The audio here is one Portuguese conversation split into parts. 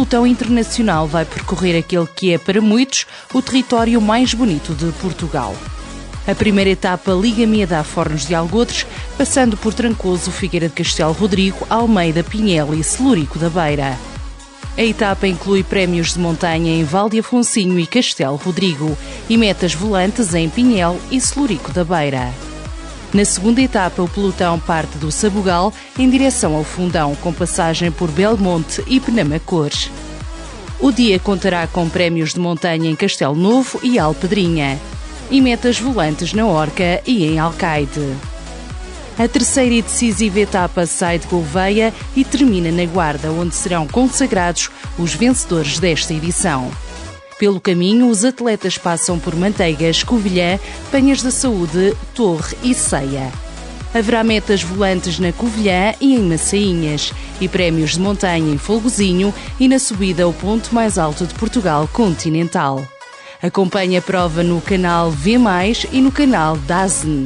pelotão internacional vai percorrer aquele que é, para muitos, o território mais bonito de Portugal. A primeira etapa liga Mieda a Fornos de Algodres, passando por Trancoso, Figueira de Castelo Rodrigo, Almeida, Pinhel e Celurico da Beira. A etapa inclui prémios de montanha em Val de Afonsinho e Castelo Rodrigo e metas volantes em Pinhel e Celurico da Beira. Na segunda etapa, o pelotão parte do Sabugal em direção ao Fundão, com passagem por Belmonte e Penamacores. O dia contará com prémios de montanha em Castelo Novo e Alpedrinha e metas volantes na Orca e em Alcaide. A terceira e decisiva etapa sai de Gouveia e termina na Guarda, onde serão consagrados os vencedores desta edição. Pelo caminho, os atletas passam por Manteigas, Covilhã, Penhas da Saúde, Torre e Ceia. Haverá metas volantes na Covilhã e em Massainhas e prémios de montanha em Folgozinho e na subida ao ponto mais alto de Portugal continental. Acompanhe a prova no canal V+, e no canal DAZN.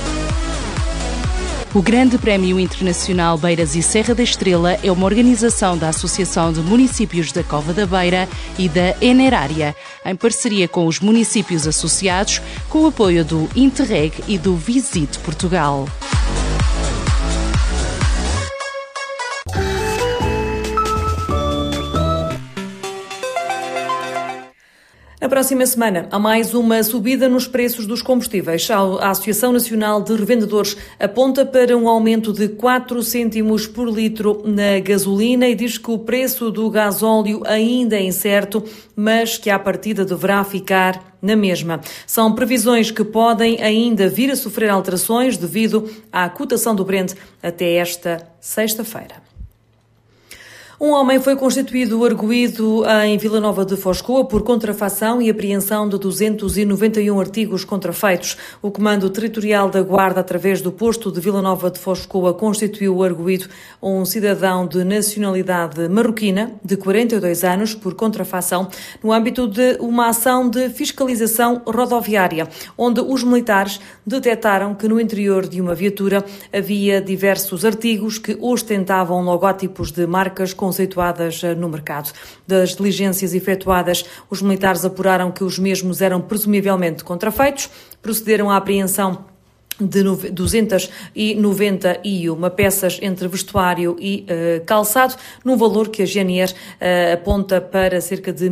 O Grande Prémio Internacional Beiras e Serra da Estrela é uma organização da Associação de Municípios da Cova da Beira e da Enerária, em parceria com os municípios associados, com o apoio do Interreg e do Visite Portugal. Na próxima semana, há mais uma subida nos preços dos combustíveis. A Associação Nacional de Revendedores aponta para um aumento de 4 cêntimos por litro na gasolina e diz que o preço do gasóleo ainda é incerto, mas que à partida deverá ficar na mesma. São previsões que podem ainda vir a sofrer alterações devido à cotação do Brent até esta sexta-feira. Um homem foi constituído arguido em Vila Nova de Foscoa por contrafação e apreensão de 291 artigos contrafeitos. O Comando Territorial da Guarda, através do posto de Vila Nova de Foscoa, constituiu arguido um cidadão de nacionalidade marroquina, de 42 anos, por contrafação, no âmbito de uma ação de fiscalização rodoviária, onde os militares detectaram que no interior de uma viatura havia diversos artigos que ostentavam logótipos de marcas conceituadas no mercado. Das diligências efetuadas, os militares apuraram que os mesmos eram presumivelmente contrafeitos, procederam à apreensão de 291 peças entre vestuário e calçado, num valor que a GNR aponta para cerca de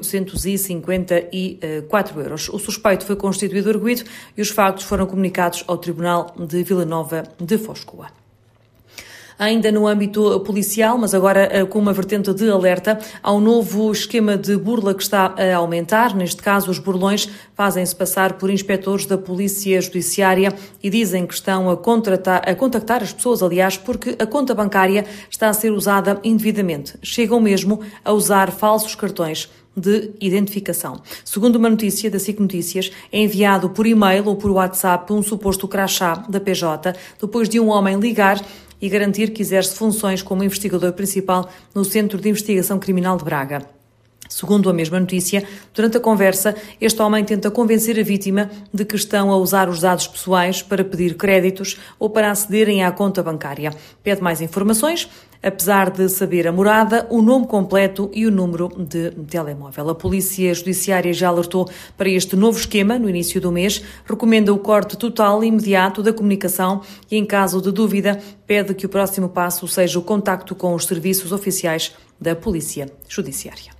1.854 euros. O suspeito foi constituído arguido e os factos foram comunicados ao Tribunal de Vila Nova de Foscoa. Ainda no âmbito policial, mas agora com uma vertente de alerta, há um novo esquema de burla que está a aumentar. Neste caso, os burlões fazem-se passar por inspectores da Polícia Judiciária e dizem que estão a contactar as pessoas, aliás, porque a conta bancária está a ser usada indevidamente. Chegam mesmo a usar falsos cartões de identificação. Segundo uma notícia da SIC Notícias, é enviado por e-mail ou por WhatsApp um suposto crachá da PJ, depois de um homem ligar e garantir que exerce funções como investigador principal no Centro de Investigação Criminal de Braga. Segundo a mesma notícia, durante a conversa, este homem tenta convencer a vítima de que estão a usar os dados pessoais para pedir créditos ou para acederem à conta bancária. Pede mais informações, apesar de saber a morada, o nome completo e o número de telemóvel. A Polícia Judiciária já alertou para este novo esquema no início do mês, recomenda o corte total e imediato da comunicação e, em caso de dúvida, pede que o próximo passo seja o contacto com os serviços oficiais da Polícia Judiciária.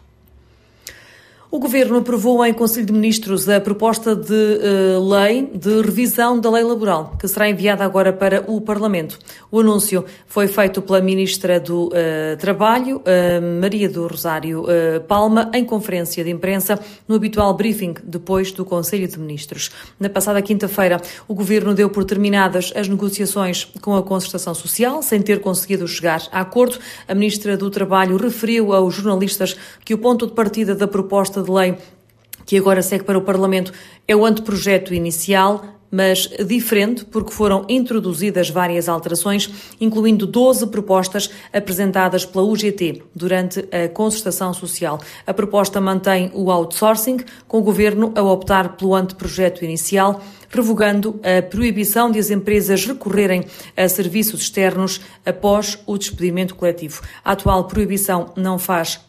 O Governo aprovou em Conselho de Ministros a proposta de lei de revisão da lei laboral, que será enviada agora para o Parlamento. O anúncio foi feito pela Ministra do Trabalho, Maria do Rosário Palma, em conferência de imprensa, no habitual briefing depois do Conselho de Ministros. Na passada quinta-feira, o Governo deu por terminadas as negociações com a Concertação Social, sem ter conseguido chegar a acordo. A Ministra do Trabalho referiu aos jornalistas que o ponto de partida da proposta de lei que agora segue para o Parlamento é o anteprojeto inicial, mas diferente porque foram introduzidas várias alterações, incluindo 12 propostas apresentadas pela UGT durante a concertação social. A proposta mantém o outsourcing, com o Governo a optar pelo anteprojeto inicial, revogando a proibição de as empresas recorrerem a serviços externos após o despedimento coletivo. A atual proibição não faz